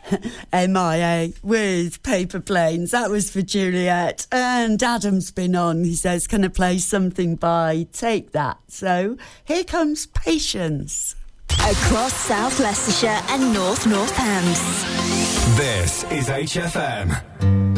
MIA with Paper Planes. That was for Juliet. And Adam's been on. He says, can I play something by Take That? So here comes Patience. Across South Leicestershire and North Northants. This is HFM.